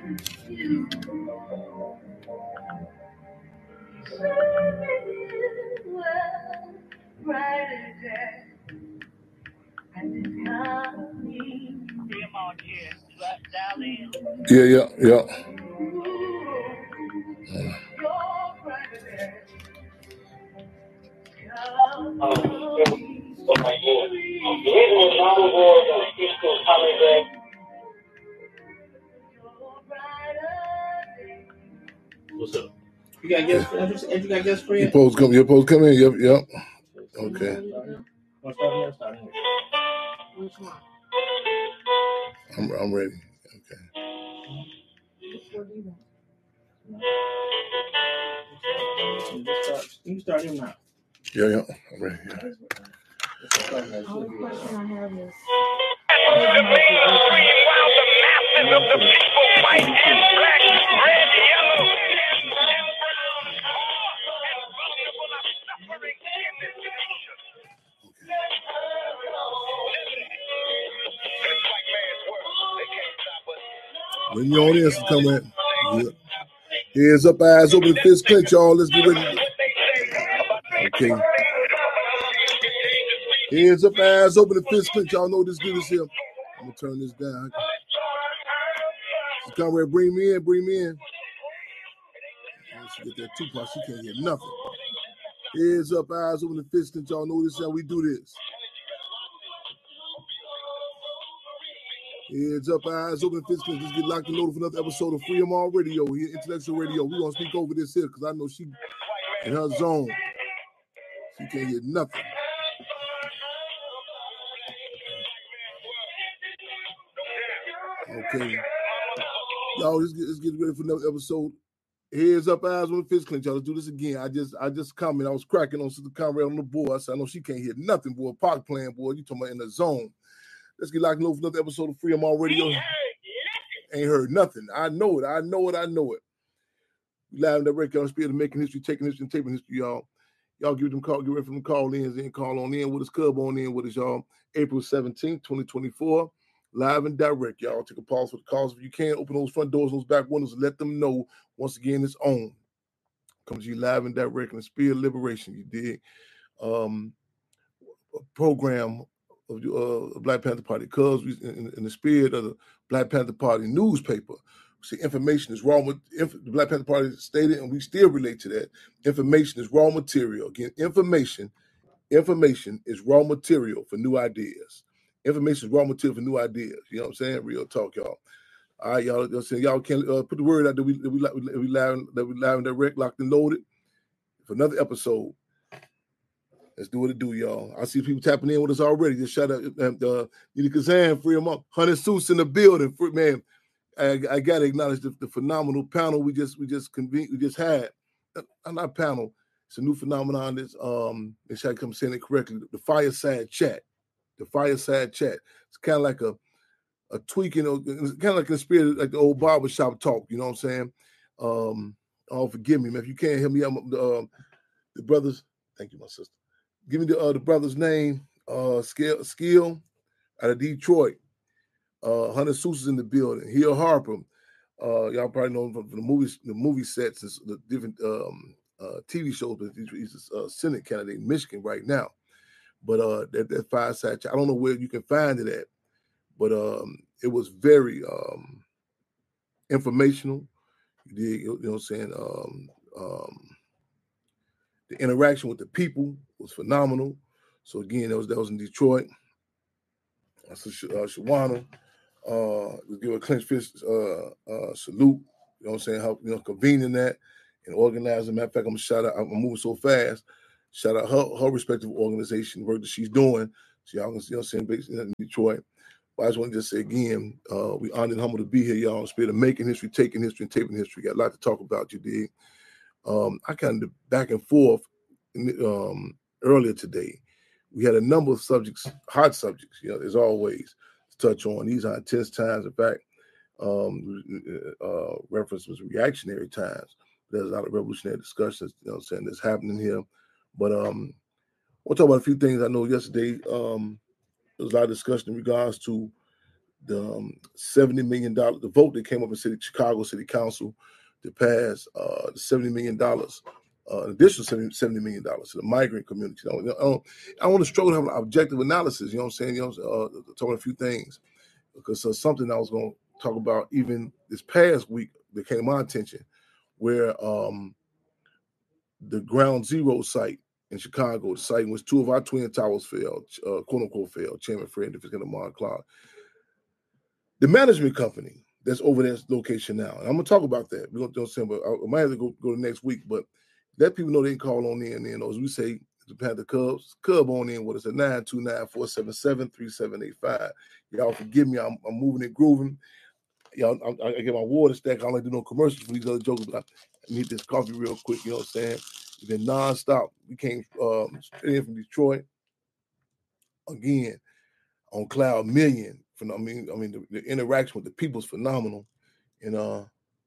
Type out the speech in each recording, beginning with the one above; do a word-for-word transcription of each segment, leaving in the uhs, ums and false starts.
Yeah, yeah, yeah. What's up? You got guests? Yeah. Andrew, Andrew got guests for you? Your post come. Your post come in. Yep, yep. Okay. I'm I'm ready. Okay. You can start him now. Yeah, yeah. I'm ready. Yeah. The only question I have is. While the masses of the people fight in black, red, yellow, and brown, poor and vulnerable are suffering in this nation. This white man's world, they can't stop us. When your audience is coming, yeah. Heads up, eyes open, fist clench, y'all. Let's get ready. Okay. Heads up, eyes open, fist clench. Y'all know this good is here. I'm gonna turn this down. Conrad, bring me in, bring me in. She get that Tupac, she can't hear nothing. Heads up, eyes open, fist clench. Y'all know this is how we do this. Heads up, eyes open, fist clench. Let's get locked and loaded for another episode of Freedom All Radio here, Intellectual Radio. We're gonna speak over this here because I know she in her zone. She can't hear nothing. Okay. Y'all, let's get, let's get ready for another episode. Heads up, eyes on the fist clench. Y'all, let's do this again. I just I just comment. I was cracking on Sister Conrad on the board. I said, I know she can't hear nothing, boy. Park playing, boy. You talking about in the zone. Let's get locked and loaded for another episode of Freedom All Radio. Ain't heard nothing. I know it. I know it. I know it. We live in the record on Spirit of Making History, Taking History, and Taping History, y'all. Y'all give them call, get ready for them call-ins and call on in with us, Cub on in with us, y'all. April seventeenth, twenty twenty-four. Live and direct, y'all. Take a pause for the calls. If you can, open those front doors, those back windows, and let them know, once again, it's on. Comes to you live and direct in the Spirit of Liberation, you dig? Um, a program of the uh, Black Panther Party, because we in, in the spirit of the Black Panther Party newspaper. See, information is raw. Inf- the Black Panther Party stated, and we still relate to that. Information is raw material. Again, information, information is raw material for new ideas. Information is raw material for new ideas. You know what I'm saying? Real talk, y'all. All right, y'all. Y'all, saying, y'all can uh, put the word out that we that we, we, we live that we live and direct, locked and loaded for another episode. Let's do what it do, y'all. I see people tapping in with us already. Just shout out uh, Nita Kazan, free them up. Hunter Seuss in the building, free, man. I, I gotta acknowledge the, the phenomenal panel we just we just convened we just had. Uh, not panel. It's a new phenomenon. That's um, if I come saying it correctly, the fireside chat. The fireside chat. It's kind of like a a tweaking. It's kind of like a spirit, like the old barbershop talk. You know what I'm saying? Um, oh, forgive me, man. If you can't hear me, I'm uh, the brothers. Thank you, my sister. Give me the uh, the brother's name. Uh, Skill Skill out of Detroit. Uh, Hunter Seuss is in the building. Hill Harper. Uh, y'all probably know him from the movies, the movie sets, and the different um, uh, T V shows. But he's a uh, Senate candidate in Michigan right now. But uh, that, that fireside chat, I don't know where you can find it at, but um, it was very um, informational. You did, you know what I'm saying? Um, um, the interaction with the people was phenomenal. So again, that was that was in Detroit. That's uh, Shawana. Uh, we give a clenched fist uh, uh, salute. You know what I'm saying? Help, you know, convening that and organizing. Matter of fact, I'm gonna shout out. I'm moving so fast. Shout out her her respective organization, work that she's doing. So y'all can see, you know what I'm saying, based in Detroit. But I just want to just say again, uh, we honored and humbled to be here, y'all. Spirit of making history, taking history, and taping history. Got a lot to talk about, you dig? Um, I kind of back and forth um, earlier today. We had a number of subjects, hot subjects, you know, as always, to touch on. These are intense times. In fact, um, uh, reference was reactionary times. There's a lot of revolutionary discussions, you know what I'm saying, that's happening here. But um, we'll talk about a few things. I know yesterday um, there was a lot of discussion in regards to the um, seventy million dollars, the vote that came up in city, Chicago City Council to pass uh, the seventy million dollars, uh, an additional seventy million dollars to the migrant community. You know, I, don't, I want to struggle to have an objective analysis, you know what I'm saying? You know, uh, talking a few things, because uh, something I was going to talk about even this past week that came to my attention, where um, the Ground Zero site in Chicago, the site in which two of our twin towers failed, uh, quote unquote failed, Chairman Fred and Lamar Clark. The management company that's over that location now, and I'm going to talk about that. We're going to say, but I might have to go, go to next week, but let people know they can call on in. And as we say, to have the Cubs, Cub on in with us at nine two nine, four seven seven, three seven eight five. Y'all forgive me, I'm, I'm moving and grooving. Y'all, I, I get my water stack. I don't like to do no commercials for these other jokers, but I need this coffee real quick, you know what I'm saying? It's been nonstop. We came um, straight in from Detroit. Again, on Cloud Million. I mean, I mean, the, the interaction with the people is phenomenal. And uh,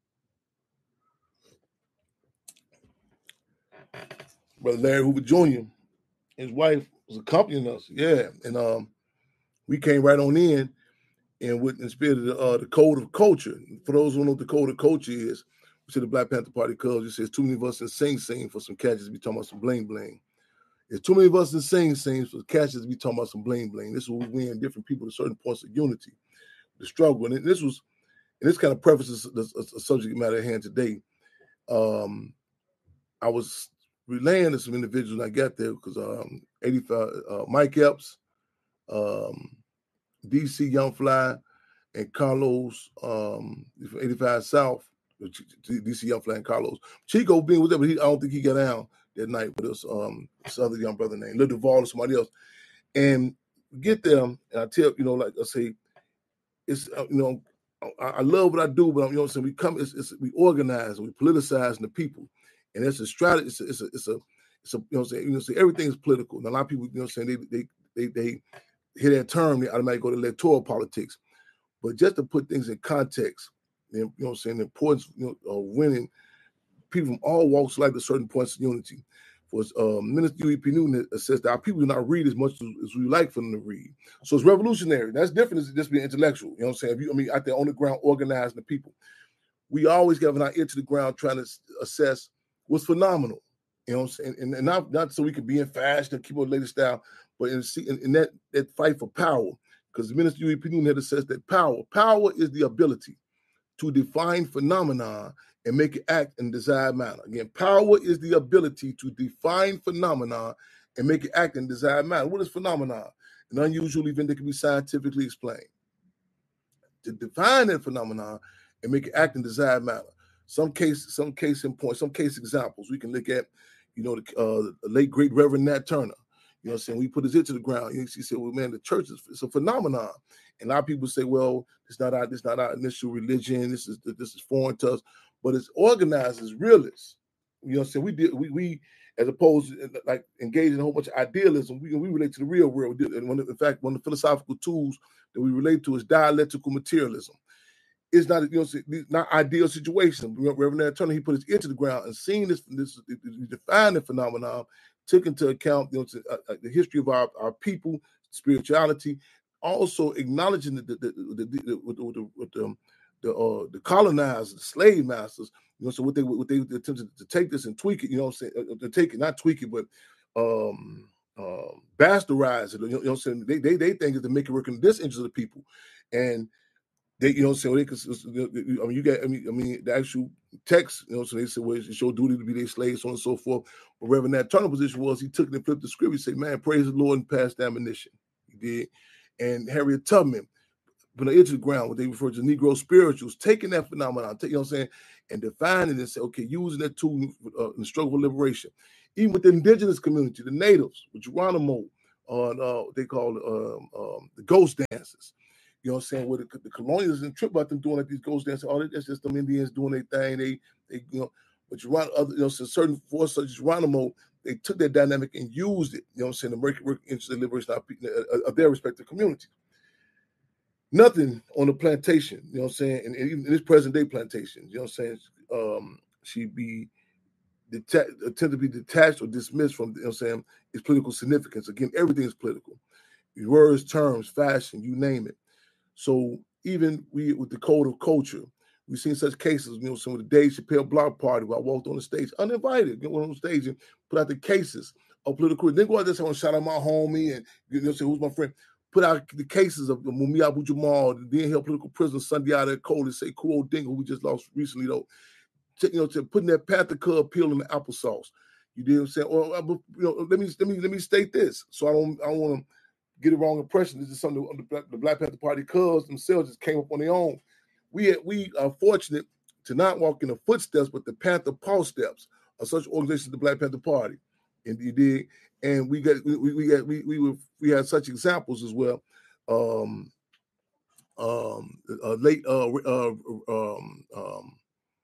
Brother Larry Hoover Junior, his wife was accompanying us. Yeah. And um, we came right on in and with in spirit of the, uh, the code of culture. For those who don't know what the code of culture is, we said the Black Panther Party Cubs, it says too many of us in Sing Sing for some catches to be talking about some bling bling. There's too many of us in Sing Sing for catches to be talking about some bling bling. This is where we win different people to certain points of unity. The struggle, and this was, and this kind of prefaces the, the subject matter at hand today. Um, I was relaying to some individuals when I got there because um, eighty-five uh, Mike Epps, um, D C Young Fly, and Carlos um, from eighty-five South, D C Young Fly and Carlos. Chico being with them, but he, I don't think he got down that night with us. Um, this other young brother named Lil Duval or somebody else, and get them, and I tell you know, like I say. It's uh, you know, I, I love what I do, but I'm, you know what I'm saying, we come, it's, it's, we organize, and we politicize the people, and it's a strategy. It's a, it's a, it's a, it's a you know, what I'm saying, you know, say everything is political. And a lot of people, you know, what I'm saying, they, they, they, they hear that term, they automatically go to electoral politics. But just to put things in context, you know, what I'm saying, the importance, you know, of winning, people from all walks like to certain points of unity. For um, Minister U E P Newton says that our people do not read as much as, as we like for them to read. So it's revolutionary. That's different than just being intellectual. You know what I'm saying? If you, I mean, out there on the ground, organizing the people. We always have our ear to the ground trying to assess what's phenomenal. You know what I'm saying? And, and not, not so we can be in fashion and keep on the latest style, but in, in, in that, that fight for power. Because the Minister U E P Newton had assessed that power, power is the ability to define phenomena and make it act in desired manner. Again, power is the ability to define phenomena and make it act in desired manner. What is phenomena? An unusual event that can be scientifically explained. To define that phenomena and make it act in desired manner. Some case, some case in point, some case examples we can look at. You know, the, uh, the late great Reverend Nat Turner. You know what I'm saying? We put his ear to the ground. He said, "Well, man, the church is it's a phenomenon." And a lot of people say, "Well, it's not our, it's not our initial religion. This is this is foreign to us." But it's organized as realists. You know what I'm saying? We did we we as opposed to like engaging in a whole bunch of idealism, we we relate to the real world. And one of, in fact, one of the philosophical tools that we relate to is dialectical materialism. It's not, you know, not ideal situation. Reverend Nat Turner, he put his ear to the ground and seeing this, this he defined the phenomenon, took into account, you know, to, uh, the history of our, our people, spirituality, also acknowledging the the the, the, the, with the, with the, with the the uh, the colonizers, the slave masters, you know, so what they what they attempted to take this and tweak it, you know what I'm saying, uh, to take it, not tweak it, but um, um, bastardize it, you know, you know what I'm saying, they they they think is to make it work in this interest of the people, and they, you know what I'm saying, they could, I mean, you got, I mean, I mean, the actual text, you know, so they said, well, it's your duty to be their slaves, so on and so forth. But Reverend Nat Turner's position was he took it and flipped the script. He said, man, praise the Lord and pass the ammunition. He did. And Harriet Tubman put an ear to the ground, what they refer to as Negro spirituals, taking that phenomenon, you know what I'm saying, and defining it and say, okay, using that tool uh, in the struggle for liberation. Even with the indigenous community, the natives, with Geronimo, on uh, they call um, um, the ghost dances. You know what I'm saying? Where the, the colonials didn't trip about them doing like these ghost dances. Oh, that's just them Indians doing their thing. They, they, you know, but Geronimo, other, you know, so certain forces such as Geronimo, they took that dynamic and used it. You know what I'm saying? To make it work into the liberation of, uh, of their respective communities. Nothing on the plantation. You know what I'm saying? And even in this present day plantation, you know what I'm saying? Um, she'd be deta- attempt to be detached or dismissed from, you know what I'm saying, its political significance. Again, everything is political. Words, terms, fashion, you name it. So even we with the code of culture, we've seen such cases. You know, some of the Dave Chappelle block party where I walked on the stage uninvited, get on the stage and put out the cases of political. Then go out there and shout out my homie and you know say who's my friend. Put out the cases of Mumia Abu Jamal, the then held political prisoner Sundiata Cole, and say Kuo Ding, who we just lost recently though. To, you know, to putting that Panther Cub peel in the applesauce. You know what I'm saying? Or you know, let me let me let me state this, so I don't I don't want to get a wrong impression. This is something the Black, the Black Panther Party cubs themselves just came up on their own. We we are fortunate to not walk in the footsteps, but the Panther Paw steps of such organizations, the Black Panther Party, and you did. And we got we we got we we were we had such examples as well. Um, um, uh, late uh, uh, um, um,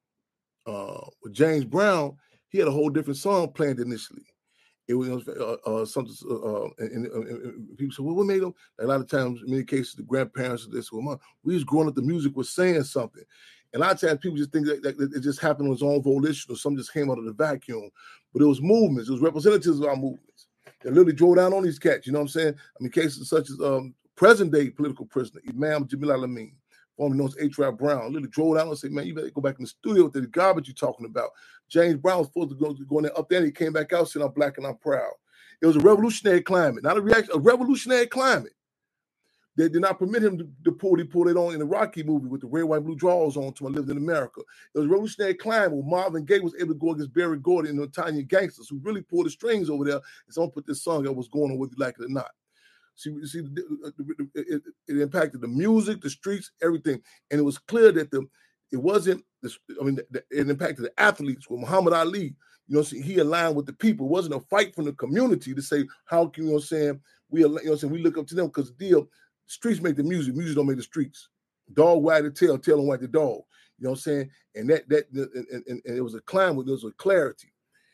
uh, with James Brown, he had a whole different song planned initially. It was uh, uh, something, uh, and, and, and people said, "Well, what made them?" A lot of times, in many cases, the grandparents of this, well, we was growing up, the music was saying something. And a lot of times, people just think that, that it just happened on its own volition, or something just came out of the vacuum. But it was movements, it was representatives of our movements that literally drove down on these cats. You know what I'm saying? I mean, cases such as um, present-day political prisoner Imam Jamil Al-Amin, formerly known as H. Brown, literally drove down and said, "Man, you better go back in the studio with the garbage you're talking about." James Brown was supposed to go, go in there up there, and he came back out saying, "I'm black and I'm proud." It was a revolutionary climate, not a reaction, a revolutionary climate. They did not permit him to, to pull, he pulled it on in the Rocky movie with the red, white, blue drawers on to I Lived in America. It was a revolutionary climate where Marvin Gaye was able to go against Barry Gordy and the Italian gangsters who really pulled the strings over there and someone put this song that was going on whether you like it or not. See, see, it, it impacted the music, the streets, everything, and it was clear that the it wasn't. I mean, it impacted the athletes. With Muhammad Ali, you know, see, he aligned with the people. It wasn't a fight from the community to say how can you know, what I'm saying we, you know, what I'm saying we look up to them because the deal, streets make the music, music don't make the streets. Dog wag the tail, tail don't wag the dog. You know what I'm saying? And that that and, and, and it was a climate, there was a clarity,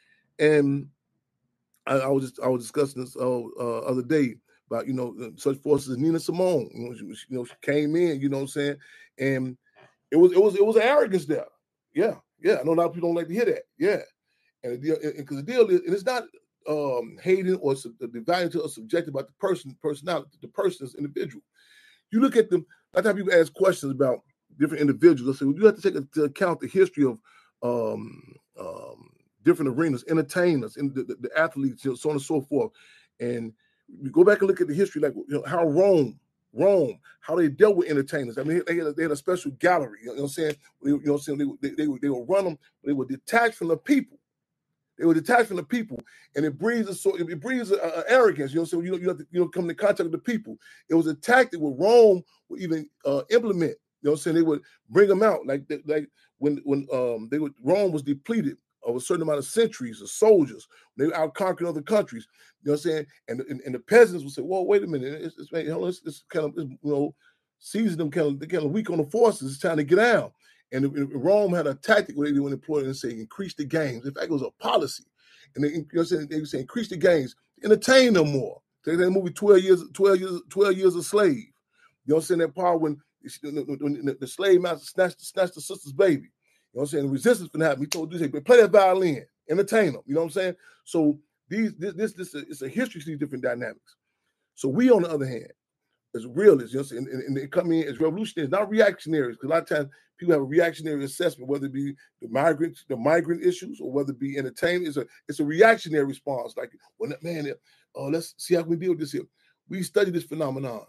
and I, I was just I was discussing this uh, uh, other day. About, you know, such forces as Nina Simone, you know, she, you know, she came in, you know what I'm saying? And it was, it was, it was arrogance there. Yeah, yeah. I know a lot of people don't like to hear that. Yeah. And because the deal is, and it's not um, hating or sub, the value to or subjective about the person, personality, the person as individual. You look at them, a lot of people ask questions about different individuals. I say, well, you have to take into account the history of um, um, different arenas, entertainers, and the, the, the athletes, you know, so on and so forth. And you go back and look at the history, like you know, how Rome, Rome, how they dealt with entertainers. I mean, they had a, they had a special gallery. You know what I'm saying? You know what I'm saying? They, they, they, they would run them, but they were detached from the people. They were detached from the people, and it breeds a sort. It breeds a, a arrogance. You know, so you know you have to you know come into contact with the people. It was a tactic where Rome would even uh, implement. You know, what I'm saying they would bring them out like like when when um they would Rome was depleted of a certain amount of centuries of soldiers. They were out conquering other countries. You know what I'm saying? And, and, and the peasants would say, well, wait a minute. It's, it's, it's, it's kind of, it's, you know, season them kind of, they're kind of weak on the forces. It's time to get out. And, and Rome had a tactic where they would employ and say, increase the games. In fact, it was a policy. And they, you know what I'm saying? They would say, increase the games, entertain them more. They had a movie twelve years, twelve years, twelve years a slave. You know what I'm saying? That part when, when the slave master snatched, snatched the sister's baby. You know what I'm saying? The resistance can happen. He told you, play that violin, entertain them. You know what I'm saying? So these this this this it's a history of these different dynamics. So we, on the other hand, as realists, you know what I'm saying, and, and they come in as revolutionaries, not reactionaries, because a lot of times people have a reactionary assessment, whether it be the migrant, the migrant issues, or whether it be entertainment. It's a it's a reactionary response. Like, well, man, uh, let's see how we deal with this here. We study this phenomenon.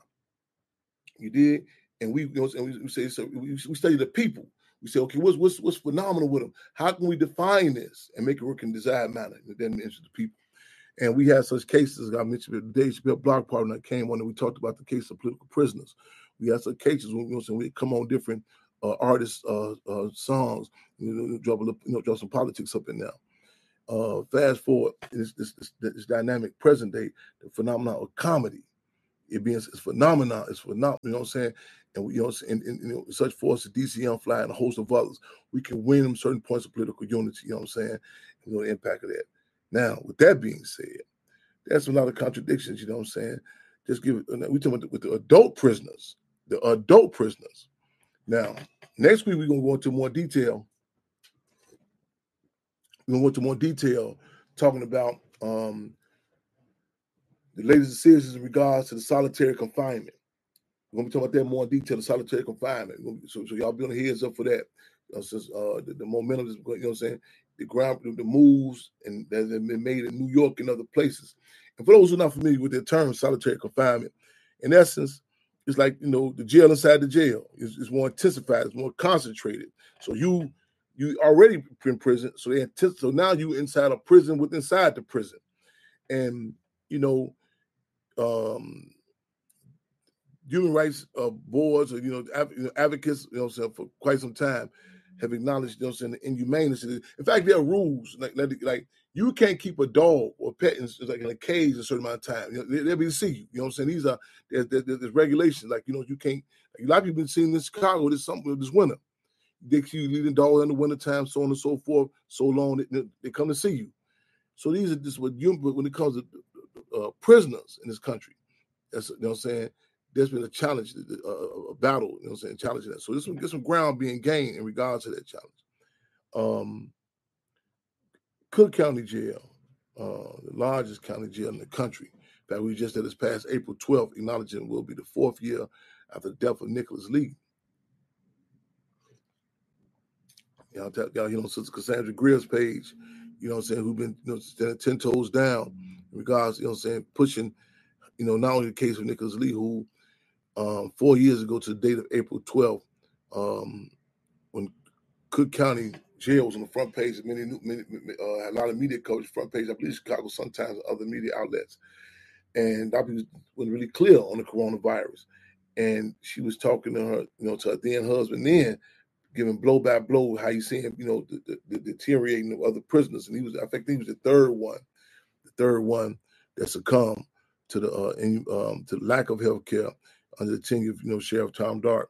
You did, and we, you know, and we, we say so. We, we study the people. We say, okay, what's what's what's phenomenal with them? How can we define this and make it work in a desired manner? And then interest the people. And we had such cases. I mentioned the Dave Chappelle blog party that came on, and we talked about the case of political prisoners. We had some cases when, you know, so we come on different uh, artists' uh, uh, songs, you know, drop a little, you know, drop some politics up in there. Uh, fast forward, this, this, this, this dynamic present day, the phenomenon of comedy. It being it's phenomenon, it's phenomenal, you know what I'm saying? And we, you know, and, and you know, such forces, D C M Fly and a host of others, we can win them certain points of political unity, you know what I'm saying? You know, the impact of that. Now, with that being said, there's a lot of contradictions, you know what I'm saying? Just give it, we talking about with the adult prisoners, the adult prisoners. Now, next week we're gonna go into more detail. We're gonna go into more detail talking about um the latest decisions in regards to the solitary confinement. We're gonna be talking about that more in detail, the solitary confinement. So, so y'all be on the heads up for that. You know, since uh, the, the momentum is, you know what I'm saying, the ground, the moves, and that have been made in New York and other places. And for those who are not familiar with the term solitary confinement, in essence, it's like, you know, the jail inside the jail. It's, it's more intensified, it's more concentrated. So you you already in prison, so they anticipate, so now you inside a prison with inside the prison. And, you know, um, human rights uh, boards or, you know, av- you know, advocates, you know what I'm saying, for quite some time have acknowledged, you know what I'm saying, the inhumaneness. In fact, there are rules, like, like, like you can't keep a dog or pet in, like in a cage a certain amount of time. You know, they, they'll be to see you. You know what I'm saying? These are, there's, there's, there's regulations. Like, you know, you can't, like a lot of people been seeing in Chicago this, something this winter. They keep you leaving dogs in the wintertime, so on and so forth, so long, they, they come to see you. So these are just what you, when it comes to uh, prisoners in this country, that's, you know what I'm saying, there's been a challenge, a, a battle, you know what I'm saying, challenging that. So there's some, there's some ground being gained in regards to that challenge. Um, Cook County Jail, uh, the largest county jail in the country. In fact, we just had this past April twelfth, acknowledging will be the fourth year after the death of Nicholas Lee. Y'all, y'all, you know, Sister Cassandra Greer's page, you know what I'm saying, who've been, you know, standing ten toes down in regards, you know what I'm saying, pushing, you know, not only the case of Nicholas Lee, who um, four years ago to the date of April twelfth, um, when Cook County Jail was on the front page of many, many uh, a lot of media coverage, front page, I believe Chicago sometimes other media outlets. And Doctor was really clear on the coronavirus. And she was talking to her, you know, to her then husband then, giving blow by blow how you see him, you know, the, the, the deteriorating of other prisoners. And he was, I think he was the third one, the third one that succumbed to the uh, in, um, to the lack of health care under the tenure of, you know, Sheriff Tom Dart.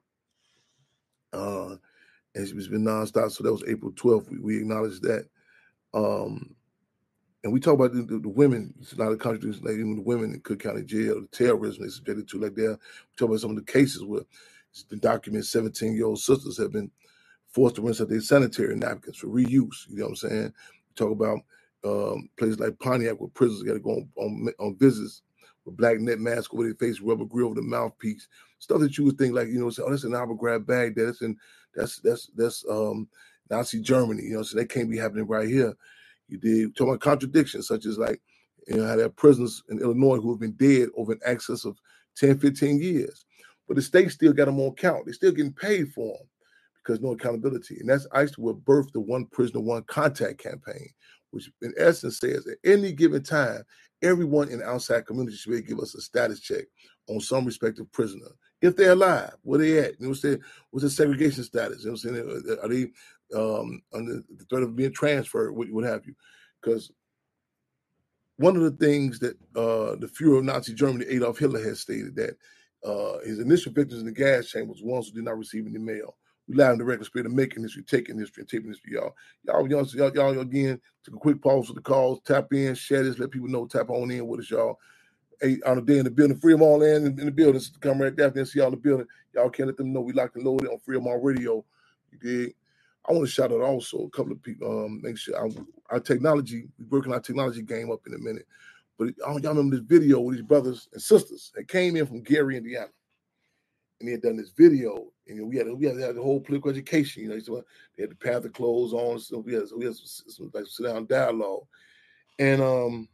Uh, and it's been nonstop. So that was April twelfth. We, we acknowledged that. Um, and we talk about the, the, the women, it's a lot of countries, like even the women in Cook County Jail, the terrorism they subjected to, like there. We talk about some of the cases where it's been documented seventeen-year-old sisters have been forced to rinse out their sanitary napkins for reuse. You know what I'm saying? We talk about um, places like Pontiac where prisoners got to go on, on, on visits with black net mask over their face, rubber grill over the mouthpiece, stuff that you would think like, you know, say, oh, that's an Abu Ghraib Baghdad, that's in that's that's that's um, Nazi Germany. You know, so that can't be happening right here. You did talk about contradictions, such as like, you know, how there are prisoners in Illinois who have been dead over an excess of ten, fifteen years. But the state still got them on count. They're still getting paid for them because no accountability. And that's ICE will birth the One Prisoner, One Contact campaign, which in essence says at any given time, everyone in the outside community should be able to give us a status check on some respective prisoner. If they're alive, where they at? You know what I'm saying? What's their segregation status? You know what I'm saying? Are they um, under the threat of being transferred, what, what have you? Because one of the things that uh, the Fuhrer of Nazi Germany, Adolf Hitler, has stated that uh, his initial victims in the gas chambers were ones who did not receive any mail. We live in the record spirit of making history, taking history, and taping history, y'all. Y'all, y'all, y'all, y'all again, took a quick pause for the calls, tap in, share this, let people know, tap on in with us, y'all. Hey, on the day in the building, Freedom All in, in the building. Come right after and see y'all in the building. Y'all can let them know we locked and loaded on Freedom All Radio. You dig? I want to shout out also a couple of people. Um, make sure our, our technology, we're working our technology game up in a minute. But y'all remember this video with these brothers and sisters that came in from Gary, Indiana, and they had done this video, and we had we had, had the whole political education. You know, so they had the Panther clothes on, so we had, so we had some, some like sit down dialogue, and um.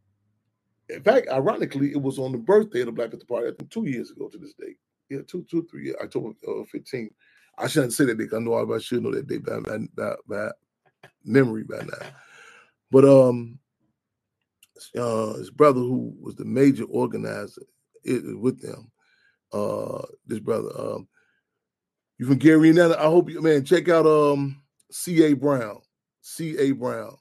In fact, ironically, it was on the birthday of the Black Panther Party, I think two years ago to this date. Yeah, two, two, three years, October uh, fifteenth. I shouldn't say that day because I know I should know that day by, by, by, by memory by now. But um, uh, his brother, who was the major organizer it, with them, uh, this brother, um, you from Gary, Indiana? I hope you, man, check out um, C A Brown. C A Brown.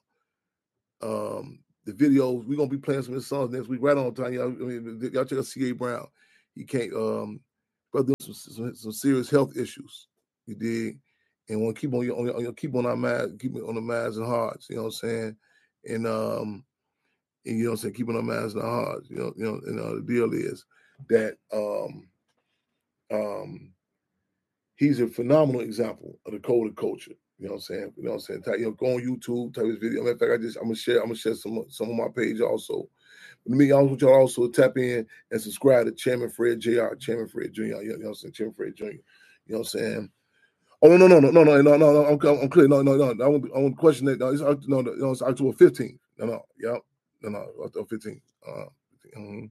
Um, The videos, we're gonna be playing some of his songs next week, right on time. Y'all, I mean, y'all check out C A Brown. He can't, um, brother, some, some, some serious health issues. You dig, and want to keep on your, on your, on your keep on our minds, keep it on the minds and hearts. You know what I'm saying? And um, and you know what I'm saying, keeping our minds and our hearts. You know, you know, and uh, the deal is that um, um, he's a phenomenal example of the code of culture. You know what I'm saying? You know what I'm saying? Type, you know, go on YouTube, type his video. In fact, I just I'm gonna share, I'm gonna share some some of my page also. Let me I want y'all also tap in and subscribe to Chairman Fred J R, Chairman Fred Junior You know what I'm saying? Chairman Fred Junior You know what I'm saying? Oh no, no, no, no, no, no, no, no, no, I'm, I'm clear. No, no, no. I want I want to question that. No, it's no, no, it's October fifteenth. No, no, yeah, no, no, October fifteenth. Uh, mm-hmm.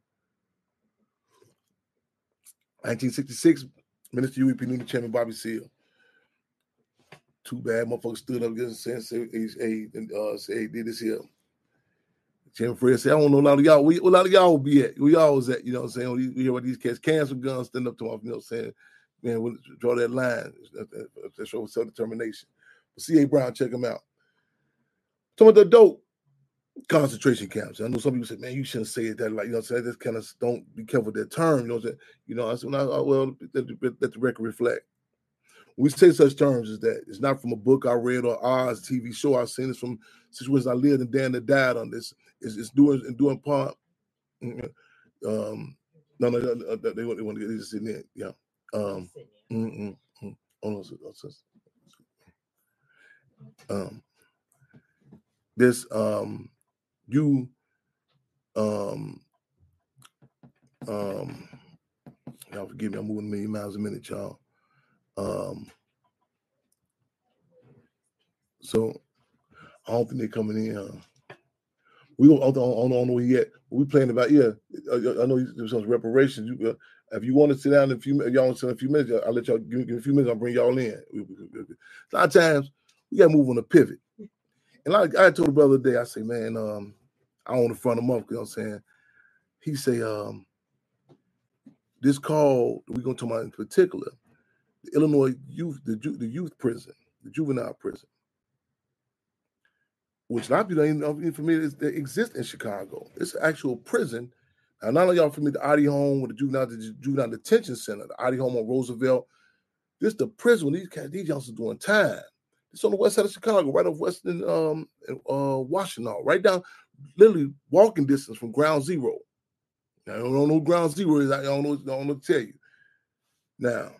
nineteen sixty-six, Minister U E P Newton Chairman Bobby Seale. Too bad motherfuckers stood up against and said, hey, uh, say, hey, did this here. Chairman Fred said, I don't know a lot of y'all. Where, where a lot of y'all be at? Where y'all was at? You know what I'm saying? We, we hear what these cats cancel guns, stand up to them, you know what I'm saying? Man, we'll draw that line. That shows self-determination. But C A. Brown, check him out. Some of the dope concentration camps. I know some people say, man, you shouldn't say it that like, you know what I'm saying? Just kind of don't be careful with that term. You know what I'm saying? You know, I said, well, well let, let the record reflect. When we say such terms as that, it's not from a book I read or Oz T V show I've seen. It's from situations I lived and Dan that died on this. It's, it's doing and doing part. Um, no, no, no, no, they want they want to get this in there. Yeah. Um, mm, mm, mm. Oh, no, um, this um, you um, um, y'all forgive me. I'm moving a million miles a minute, y'all. Um, so I don't think they're coming in. Uh, we don't, I don't, I don't know yet. We playing about yeah. I, I know there's some reparations. You, uh, if you want to sit down in a few, if y'all want to sit in a few minutes, I'll let y'all give, give me a few minutes. I'll bring y'all in. A lot of times we got to move on a pivot. And like I told the brother the other day, I say, man, um, I don't want to front him up. You know what I'm saying? He say, um, this call we're gonna talk about in particular, the Illinois youth, the the youth prison, the juvenile prison, which a lot of people don't even familiar is that exists in Chicago. It's an actual prison. Now, not only y'all familiar with the Adi Home with the juvenile, the juvenile detention center, the Adi Home on Roosevelt. This the prison when these cats, these youngsters doing time. It's on the west side of Chicago, right off Western um, uh, Washington, right down, literally walking distance from Ground Zero. Now, I don't know who Ground Zero is. I don't know. I don't know to tell you. Now,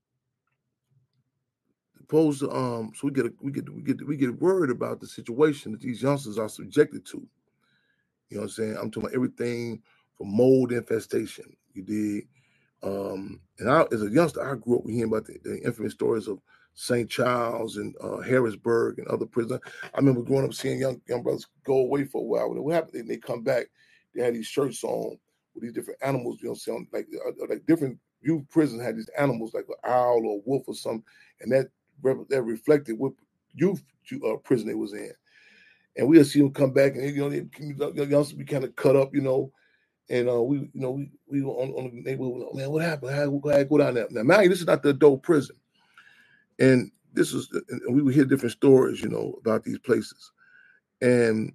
opposed to um, so we get a, we get we get we get worried about the situation that these youngsters are subjected to. You know what I'm saying? I'm talking about everything from mold infestation. You did, um, and I, as a youngster, I grew up hearing about the, the infamous stories of Saint Charles and uh, Harrisburg and other prisons. I remember growing up seeing young young brothers go away for a while. When what happened? They, they come back. They had these shirts on with these different animals. You know, what I'm saying? Like uh, like different youth prisons had these animals like an owl or a wolf or something, and that that reflected what youth uh, prison they was in. And we'll see them come back, and you know, they youngsters be kind of cut up, you know. And uh, we, you know, we we were on, on the neighborhood. Man, what happened? How go down there? Now, mind you, this is not the adult prison. And this is, and we would hear different stories, you know, about these places. And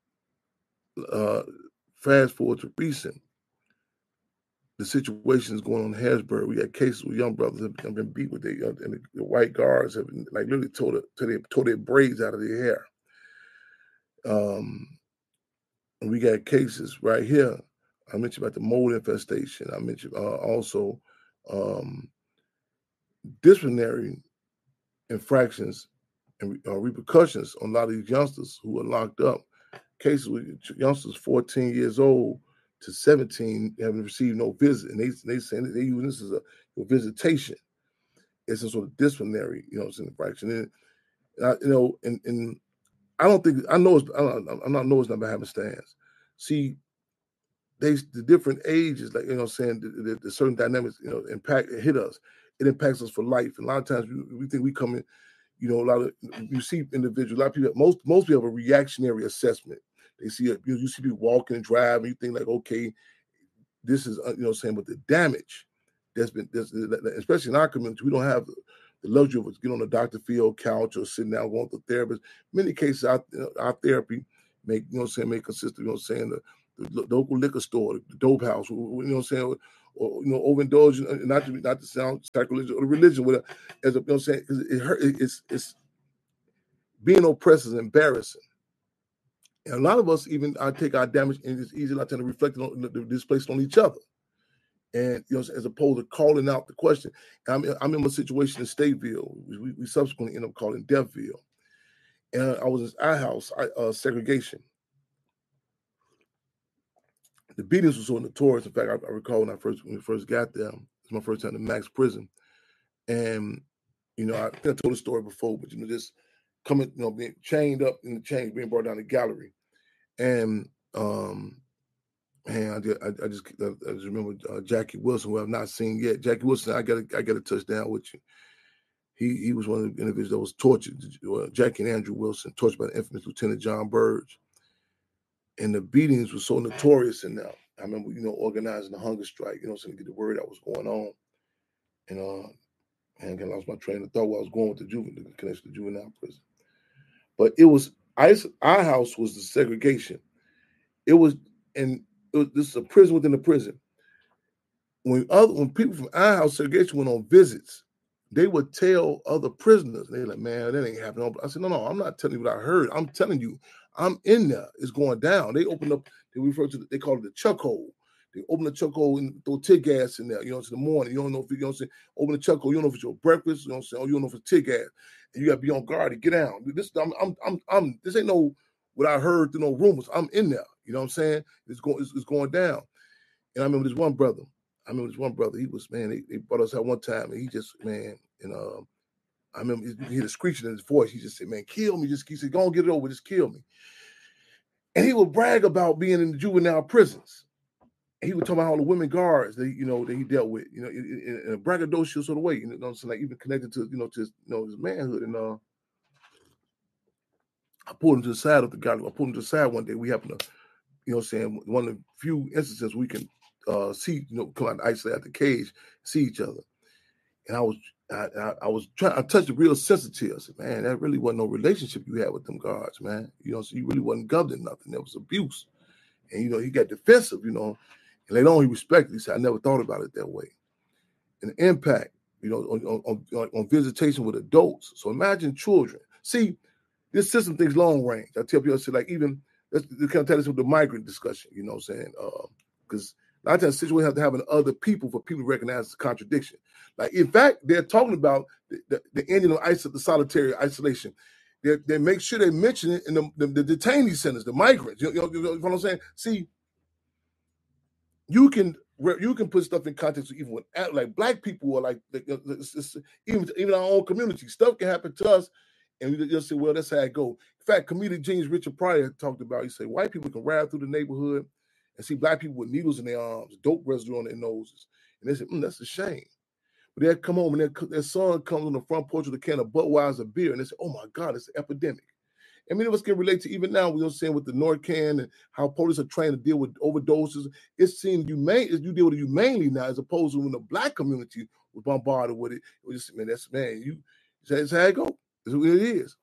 uh, fast forward to recent, the situation is going on in Harrisburg. We got cases where young brothers have been beat with their, and the, the white guards have been, like literally tore, the, tore, their, tore their braids out of their hair. Um, and we got cases right here. I mentioned about the mold infestation. I mentioned uh, also um, disciplinary infractions and uh, repercussions on a lot of these youngsters who are locked up. Cases with youngsters fourteen years old to seventeen haven't received no visit, and they they saying that they use this as a, a visitation. It's a sort of disciplinary, you know, it's an infraction. And uh, you know, and and I don't think I know it's I don't, I'm not know it's not by happenstance. See, they the different ages, like you know, saying the, the, the certain dynamics, you know, impact hit us. It impacts us for life. And a lot of times we, we think we come in, you know, a lot of you see individuals, a lot of people, most most people have a reactionary assessment. They see it, you know, you see people walking and driving, you think like, okay, this is, you know, saying, but the damage that's been, that's, especially in our community, we don't have the, the luxury of getting on a Doctor Phil couch or sitting down going to a therapist. In many cases, our, you know, our therapy may, you know, saying may consist of, you know, saying the, the local liquor store, the dope house, you know, what I'm saying. Or you know, overindulging, not to not to sound sacrilegious or religion, with a, as a, you know, saying it hurt. It's it's being oppressed is embarrassing, and a lot of us even I take our damage and it's easy not to reflect on displaced on each other. And you know, as opposed to calling out the question. I'm I'm in a situation in Stateville. We, we subsequently ended up calling Deathville. And I was in our house, I, uh, segregation. The beatings were so notorious. In fact, I, I recall when I first when we first got there, it was my first time in Max Prison. And, you know, I think I told the story before, but, you know, just coming, you know, being chained up in the chains, being brought down the gallery. And, um, man, I, did, I, I just I, I just remember uh, Jackie Wilson, who I've not seen yet. Jackie Wilson, I got I got a touchdown with you. He he was one of the individuals that was tortured. Uh, Jackie and Andrew Wilson, tortured by the infamous Lieutenant John Burge. And the beatings were so notorious in there. I remember, you know, organizing the hunger strike, you know, so to get the word that was going on. And, uh, and I lost my train of thought while I was going with the juvenile, the connection to juvenile prison. But it was, our house was the segregation. It was, and it was, this is a prison within a prison. When other, when people from our house segregation went on visits, they would tell other prisoners, they're like, man, that ain't happening. I said, no, no, I'm not telling you what I heard. I'm telling you, I'm in there. It's going down. They opened up, they refer to, they call it the chuck hole. They open the chuck hole and throw tear gas in there, you know, it's in the morning. You don't know if you, you know what I'm saying, open the chuck hole, you don't know if it's your breakfast, you know what I'm saying, or you don't know if it's tear gas. And you got to be on guard to get down. This, I'm, I'm, I'm, I'm, this ain't no, what I heard through no rumors. I'm in there. You know what I'm saying? It's going, it's, it's going down. And I remember this one brother, I remember this one brother, he was, man, they, they brought us out one time and he just, man, and um, I remember you hear the screeching in his voice. He just said, man, kill me. Just, he said, go on, get it over, just kill me. And he would brag about being in the juvenile prisons. And he would talk about all the women guards that, you know, that he dealt with, you know, in, in a braggadocious sort of way, you know, so like even connected to, you know, to his, you know, his manhood. And uh, I pulled him to the side of the guy. I pulled him to the side one day. We happened to, you know what I'm saying, one of the few instances we can uh, see, you know, come out and isolate out the cage, see each other. And I was, I, I, I was trying, I touched the real sensitive. I said, man, that really wasn't no relationship you had with them guards, man. You know, so you really wasn't governing nothing. There was abuse. And, you know, he got defensive, you know, and later on he respected. He said, I never thought about it that way. And the impact, you know, on, on, on, on visitation with adults. So imagine children. See, this system thinks long range. I tell people, I say, like, even, let's kind of tell this with the migrant discussion, you know what I'm saying? Because uh, a lot of times we have to have other people for people to recognize the contradiction. Like, in fact, they're talking about the, the, the ending of iso- the solitary isolation. They, they make sure they mention it in the, the, the detainee centers, the migrants. You know, you know what I'm saying? See, you can you can put stuff in context even with like black people are like it's, it's, even even our own community. Stuff can happen to us, and we just say, well, that's how it goes. In fact, comedic genius Richard Pryor talked about. He said white people can ride through the neighborhood and see black people with needles in their arms, dope residue on their noses, and they said, mm, that's a shame. But they'll come home and their, their son comes on the front porch with a can of Budweiser beer, and they say, oh my God, it's an epidemic. And many of us can relate to even now, we're saying with the Narcan and how police are trained to deal with overdoses. It seems humane, you deal with it humanely now, as opposed to when the black community was bombarded with it. It was just, man, that's, man, you, that's how it goes. That's what it is.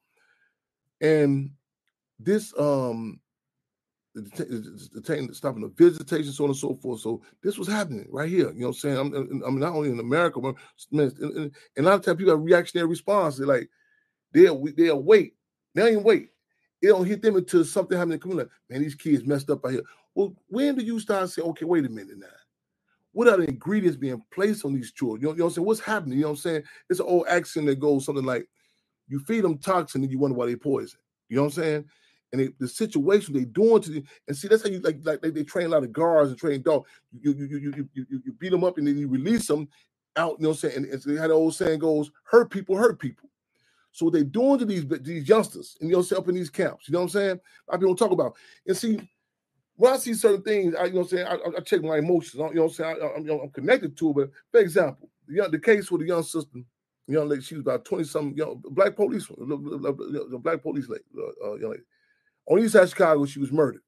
And this, um, the, the, the, the stopping the visitation, so on and so forth. So this was happening right here. You know what I'm saying? I'm, I'm not only in America, but man, and, and a lot of times people have reactionary response. They're like, they'll, they'll wait. They don't even wait. It don't hit them until something happens in the community. Man, these kids messed up out here. Well, when do you start saying, okay, wait a minute now? What are the ingredients being placed on these children? You know, you know what I'm saying? What's happening? You know what I'm saying? It's an old axiom that goes something like, you feed them toxin and you wonder why they poison. You know what I'm saying? And they, the situation they doing to the, and see, that's how you, like, like they, they train a lot of guards and train dogs. You, you, you, you, you, you, you beat them up and then you release them out, you know what I'm saying? And it's how the old saying goes, hurt people, hurt people. So what they're doing to these, these youngsters and yourself in these camps, you know what I'm saying? A lot of people don't talk about. And see, when I see certain things, I, you know what I'm saying, I, I check my emotions, you know what I'm saying? I, I'm, I'm connected to it, but for example, the, young, the case with the young sister, the young lady, she was about twenty-something, young, black police, the black police lady, uh, young lady. On the east side of Chicago, she was murdered.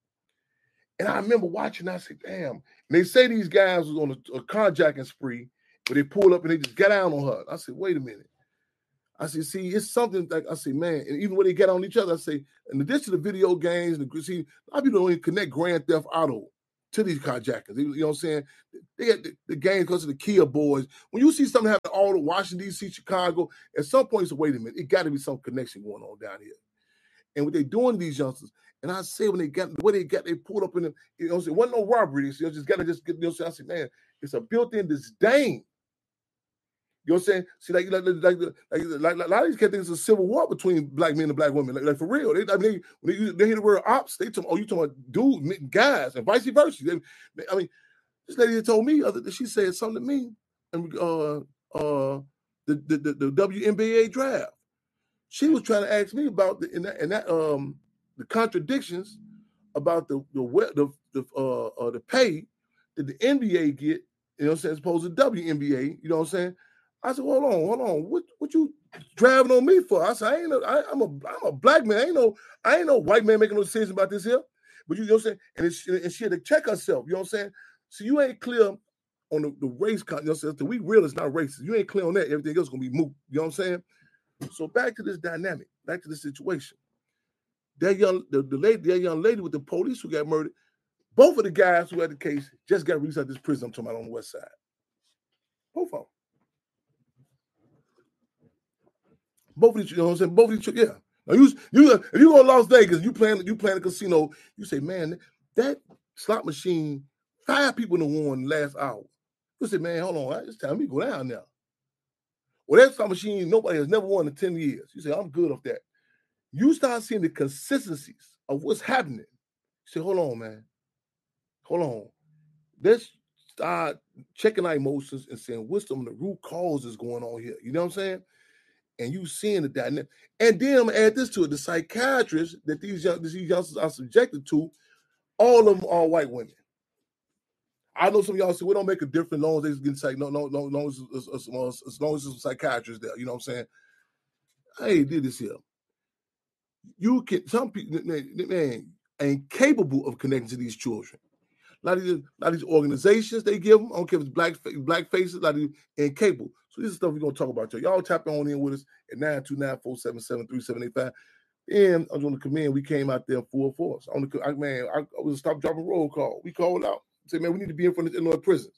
And I remember watching, I said, damn. And they say these guys was on a, a carjacking spree, but they pulled up and they just got down on her. I said, wait a minute. I said, see, it's something like, I say, man, and even when they get on each other, I say, in addition to the video games, and the, see, a lot of people don't even connect Grand Theft Auto to these carjackers. You know what I'm saying? They got the, the game because of the Kia boys. When you see something happen all over Washington, D C, Chicago, at some point, you say, wait a minute, it got to be some connection going on down here. And what they doing to these youngsters, and I say when they got, the way they got, they pulled up in the, you know, it wasn't no robbery. You know, just got to just get, you know, I said, man, It's a built-in disdain. You know what I'm saying? See, like, like, like, like, like, like a lot of these cats think it's a civil war between black men and black women. Like, like for real. They, I mean, when they, they hear the word ops, they talk, oh, you talking about dude, guys, and vice versa. They, they, I mean, this lady told me, other she said something to me, and uh, uh, the, the, the, the W N B A draft. She was trying to ask me about the, in that, in that um, the contradictions about the, the, the, the, uh, uh, the pay that the N B A get, you know what I'm saying, as opposed to W N B A, you know what I'm saying? I said, hold on, hold on. What what you driving on me for? I said, I ain't no, I, I'm a I'm a black man. I ain't no, I ain't no white man making no decisions about this here. But you know what I'm saying? And, it's, and she had to check herself, you know what I'm saying? So you ain't clear on the, the race, you know what I'm saying? We real it's not racist. You ain't clear on that. Everything else is gonna be moot. You know what I'm saying? So back to this dynamic, back to the situation. That young, the, the lady, that young lady with the police who got murdered, both of the guys who had the case just got released out of this prison I'm talking about on the west side. Both of them. Both of these, you know what I'm saying? Both of these, yeah. Now you, you, if you go to Las Vegas, you playing, you playing a casino, you say, man, that slot machine, five people in the war in the last hour. You say, man, hold on, it's time we go down now. Well, that slot machine, nobody has never won in ten years. You say, I'm good off that. You start seeing the consistencies of what's happening. You say, hold on, man. Hold on. Let's start checking our emotions and saying, what's some of the root causes going on here? You know what I'm saying? And you seeing the dynamic. And then I'm gonna add this to it. The psychiatrists that these young, these youngsters are subjected to, all of them are white women. I know some of y'all say, we don't make a difference as long as they get psych, no, no, no, as long as, as, as, as long as there's some psychiatrists there. You know what I'm saying? I ain't did this here. You can, some people, man, man, ain't capable of connecting to these children. A lot of these, a lot of these organizations they give them, I don't care if it's black, black faces, a lot of these incapable. So this is stuff we're going to talk about. Y'all, y'all tap on in with us at nine two nine, four seven seven, three seven eight five. And I was on the command. We came out there full force. On the, I, man, I, I was stop, drop, and roll call. We called out. Say, man, we need to be in front of the Illinois prisons.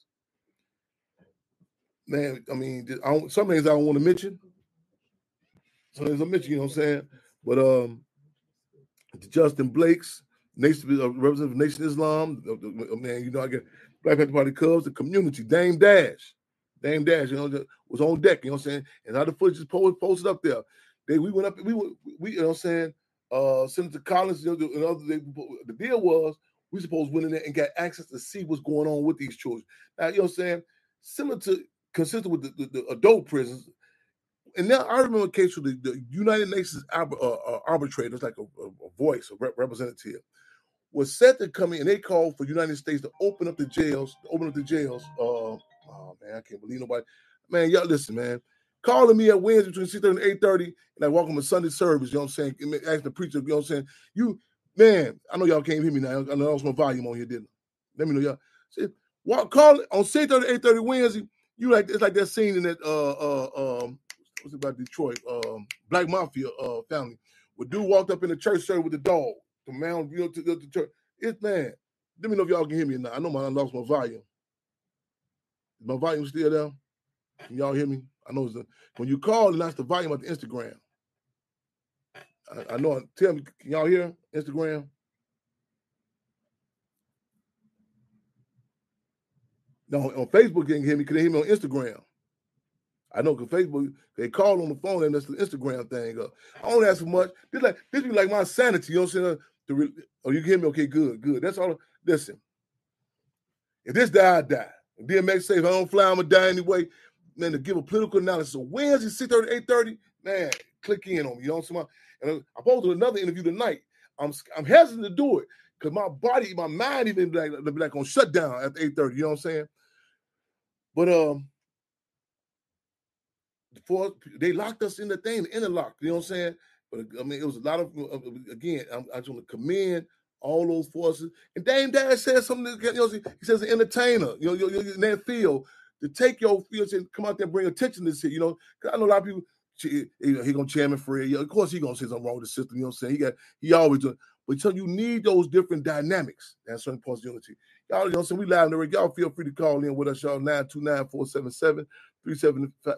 Man, I mean, I don't, some things I don't want to mention. Some things I mention, you know what I'm saying? But um, Justin Blake's, Nation, uh, representative of Nation Islam, uh, uh, man, you know, I get Black Panther Party Cubs, the community, Dame Dash. Dame Dash, you know, was on deck, you know what I'm saying? And how the footage is posted, posted up there. They, we went up, we were, we, you know what I'm saying? Uh, Senator Collins, you know, and other, they, the deal was, we supposed to went in there and got access to see what's going on with these children. Now, you know what I'm saying? Similar to, consistent with the, the, the adult prisons. And now I remember a case with the, the United Nations uh, uh, arbitrators, like a, a, a voice, a rep- representative, was set to come in, and they called for the United States to open up the jails, to open up the jails. Uh, oh, man, I can't believe nobody. Man, y'all listen, man. Calling me at Wednesday between six thirty and eight thirty, and I walk on a Sunday service, you know what I'm saying? Asking the preacher, you know what I'm saying? You, man, I know y'all can't hear me now. I know I was my volume on here, didn't I? Let me know y'all. See, walk, call on six thirty, eight thirty Wednesday. You like, it's like that scene in that, uh, uh, um, what's it about Detroit? Um, Black Mafia uh, family. Where dude walked up in the church service with the dog. The man, you know, to, to, to church. It's, man, let me know if y'all can hear me now. I know my, I lost my volume. Is my volume still there? Can y'all hear me? I know it's the, when you call, and that's the volume of the Instagram. I, I know. Tell me, can y'all hear Instagram? No, on Facebook, you can hear me. Can they hear me on Instagram? I know because Facebook, they call on the phone, and that's the Instagram thing. Uh, I don't ask for much. This like this be like my sanity. You know what I'm saying? To re- oh, you can hear me? Okay, good, good. That's all. Listen, if this die, I die. If D M X say if I don't fly, I'm gonna die anyway. Man, to give a political analysis. So Wednesday, six thirty, eight thirty, man, click in on me. You know what I'm saying? And I posted another interview tonight. I'm I'm hesitant to do it because my body, my mind even be like, be like on shutdown after eight thirty. You know what I'm saying? But um, before they locked us in the thing, the interlock. You know what I'm saying? But I mean, it was a lot of again. I'm, I just want to commend all those forces. And Dame Dash said something. That, you know, he says an entertainer. You know, you, you, in that field. To take your fields and come out there and bring attention to this shit, you know. Cause I know a lot of people, he, he gonna chairman Fred. Yeah, of course he gonna say something wrong with the system, you know what I'm saying? He got he always doing, but so you need those different dynamics and certain points of unity. Y'all, you know what I'm saying? We live in the rig. Y'all feel free to call in with us, y'all, nine two nine, four seven seven, three seven